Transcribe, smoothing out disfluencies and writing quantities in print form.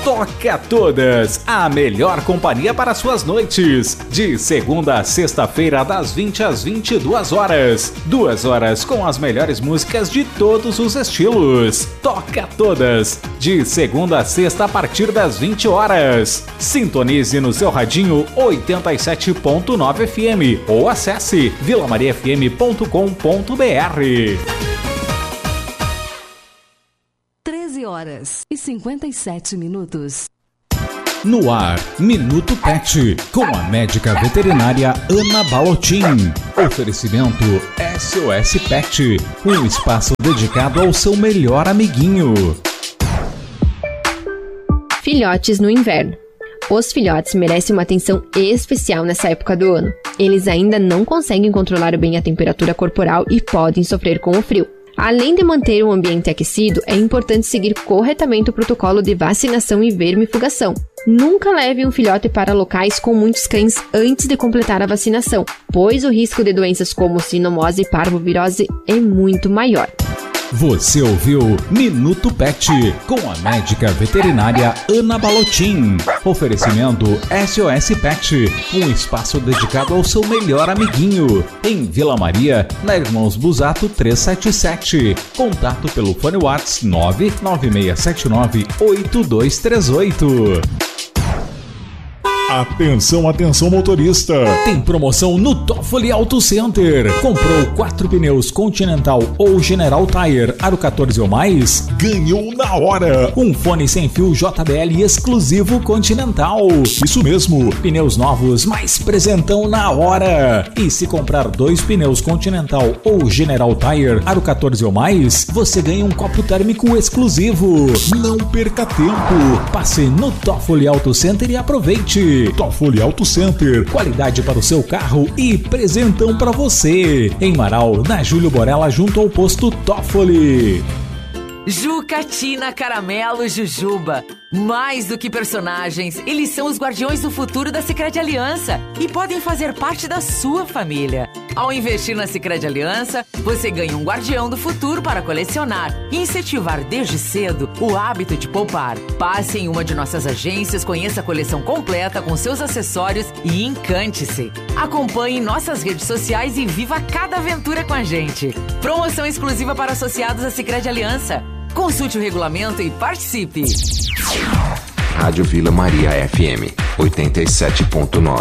Toca Todas, a melhor companhia para suas noites. De segunda a sexta-feira, das 20 às 22 horas. 2 horas com as melhores músicas de todos os estilos. Toca Todas, de segunda a sexta a partir das 20 horas. Sintonize no seu radinho 87.9 FM ou acesse vilamariafm.com.br. 13h57. No ar, Minuto Pet, com a médica veterinária Ana Balottin. Oferecimento SOS Pet, um espaço dedicado ao seu melhor amiguinho. Filhotes no inverno. Os filhotes merecem uma atenção especial nessa época do ano. Eles ainda não conseguem controlar bem a temperatura corporal e podem sofrer com o frio. Além de manter o ambiente aquecido, é importante seguir corretamente o protocolo de vacinação e vermifugação. Nunca leve um filhote para locais com muitos cães antes de completar a vacinação, pois o risco de doenças como sinomose e parvovirose é muito maior. Você ouviu Minuto Pet, com a médica veterinária Ana Balottin. Oferecimento SOS Pet, um espaço dedicado ao seu melhor amiguinho. Em Vila Maria, na Irmãos Busato 377. Contato pelo fone WhatsApp 996798238. Atenção, atenção motorista! Tem promoção no Toffoli Auto Center. Comprou 4 pneus Continental ou General Tire Aro 14 ou mais? Ganhou na hora! Um fone sem fio JBL exclusivo Continental. Isso mesmo! Pneus novos, mais presentão na hora! E se comprar 2 pneus Continental ou General Tire Aro 14 ou mais, você ganha um copo térmico exclusivo. Não perca tempo! Passe no Toffoli Auto Center e aproveite! Toffoli Auto Center, qualidade para o seu carro e presentão para você. Em Marau, na Júlio Borella, junto ao posto Toffoli. Juca, Tina, Caramelo, Jujuba. Mais do que personagens, eles são os guardiões do futuro da Sicredi Aliança e podem fazer parte da sua família. Ao investir na Sicredi Aliança, você ganha um guardião do futuro para colecionar e incentivar desde cedo o hábito de poupar. Passe em uma de nossas agências, conheça a coleção completa com seus acessórios e encante-se. Acompanhe nossas redes sociais e viva cada aventura com a gente. Promoção exclusiva para associados à Sicredi Aliança. Consulte o regulamento e participe. Rádio Vila Maria FM 87.9.